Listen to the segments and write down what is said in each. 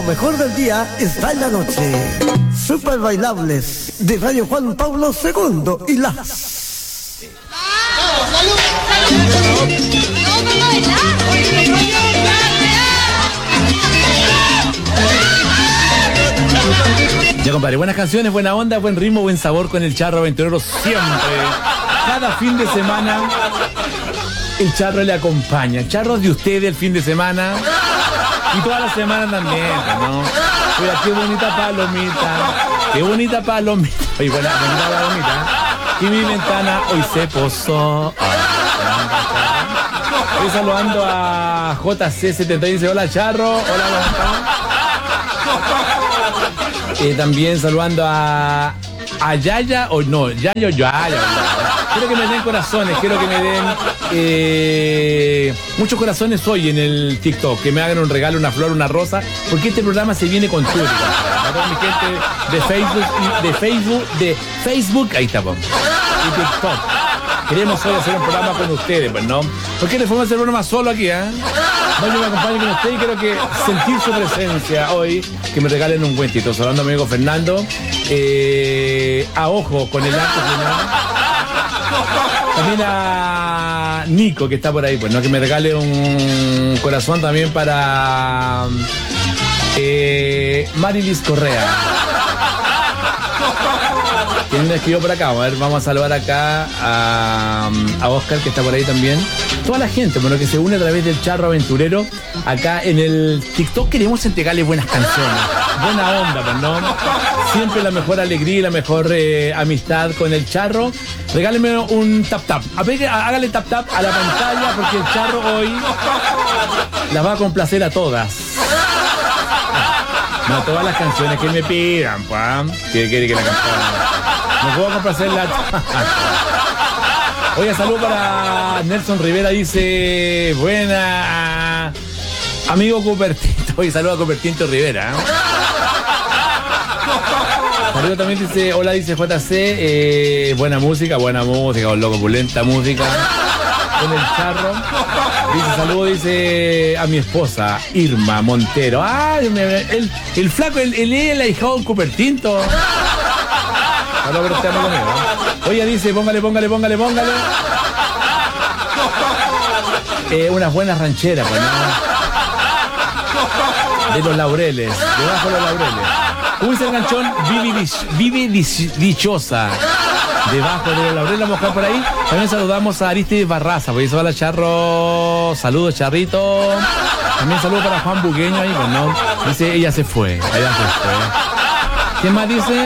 mejor del día está en la noche. Super bailables de Radio Juan Pablo II y las... Ya, compadre, buenas canciones, buena onda, buen ritmo, buen sabor con el Charro Aventurero siempre. Cada fin de semana el Charro le acompaña. El Charro es de ustedes el fin de semana y toda la semana también, ¿no? Mira, qué bonita palomita, qué bonita palomita. Oye, bonita palomita. Y mi ventana hoy se posó. Estoy saludando a JC70 y dice, hola Charro, hola, ¿cómo están? También saludando a Yaya, o no, Yaya o Yaya. Quiero que me den corazones, quiero que me den muchos corazones hoy en el TikTok, que me hagan un regalo, una flor, una rosa, porque este programa se viene con Twitter. A toda mi gente de Facebook, ahí estamos, y TikTok. Queremos hoy hacer un programa con ustedes, pues, ¿no? ¿Por qué le fuimos a hacer un programa solo aquí, No, yo me acompaño con usted y quiero que sentir su presencia hoy, que me regalen un cuentito. Saludando a mi amigo Fernando, a ojo con el arte, también a Nico, que está por ahí, pues, ¿no? Que me regale un corazón también para Marilis Correa. ¿Quién me escribió por acá? A ver, vamos a saludar acá a Oscar, que está por ahí también. Toda la gente, bueno, que se une a través del Charro Aventurero. Acá en el TikTok queremos entregarle buenas canciones, buena onda, pues, ¿no? Siempre la mejor alegría y la mejor amistad con el Charro. Regáleme un tap-tap. Hágale tap-tap a la pantalla porque el Charro hoy las va a complacer a todas. No, todas las canciones que me pidan, pues. ¿Qué quiere que la cantara? No puedo complacer la... Oye, salud para Nelson Rivera, dice, buena, amigo Cupertinto. Oye, saludo a Cupertinto Rivera. Saludo también, dice, hola, dice JC, buena música, con loco, opulenta música, con el Charro. Dice, saludo, dice, a mi esposa, Irma Montero. Ah, el flaco, el ahijado de Cupertinto. No, pero usted amigo mío, ¿no? Oye, dice, póngale. Unas buenas rancheras, pues, ¿no? De los laureles, debajo de los laureles. ¿Cómo dice el ganchón? Vive dichosa. Debajo de los laureles, vamos a buscar por ahí. También saludamos a Aristides Barraza, porque dice, hola Charro, saludos Charrito. También saludos para Juan Bugueño ahí, pues, ¿no? Dice, ella se fue. ¿Quién más dice?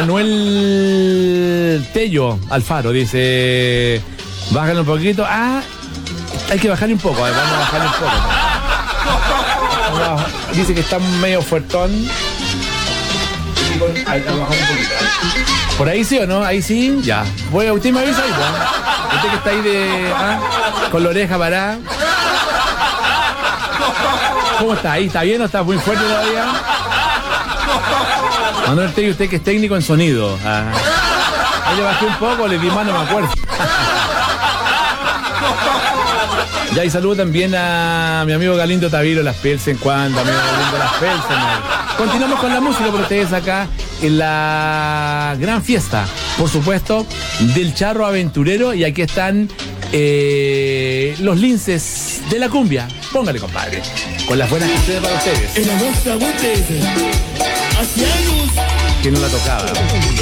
Manuel Tello Alfaro dice, bájale un poquito. Ah, hay que bajarle un poco, vamos a bajarle un poco. Dice que está medio fuertón. Ahí vamos a bajar un poquito. ¿Por ahí sí o no? Ahí sí, ya. Bueno, usted me avisa ahí, ¿no? Usted que está ahí con la oreja parada. ¿Cómo está? ¿Ahí está bien o está muy fuerte todavía? Manuel Tello, usted que es técnico en sonido. Ahí le bajé un poco, le di más, no me acuerdo. Ya, y saludo también a mi amigo Galindo Taviro, Las Pelsen, cuando, amigo Galindo Las Pelsen. Continuamos con la música por ustedes acá en la gran fiesta, por supuesto, del Charro Aventurero. Y aquí están los linces de la cumbia. Póngale, compadre, con las buenas canciones para ustedes. En la nuestra hacia luz. Que no la tocaba.